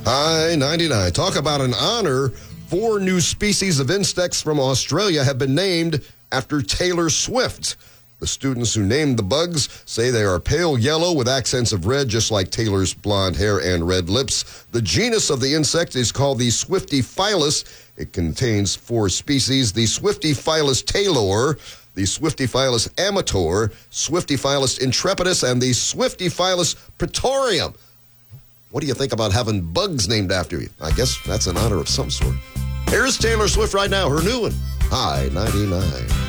Hi 99. Talk about an honor. 4 new species of insects from Australia have been named after Taylor Swift. The students who named the bugs say they are pale yellow with accents of red, just like Taylor's blonde hair and red lips. The genus of the insect is called the Swiftyphilus. It contains 4 species: the Swiftyphilus taylor, the Swiftyphilus amator, Swiftyphilus intrepidus, and the Swiftyphilus praetorium. What do you think about having bugs named after you? I guess that's an honor of some sort. Here's Taylor Swift right now, her new one, High 99.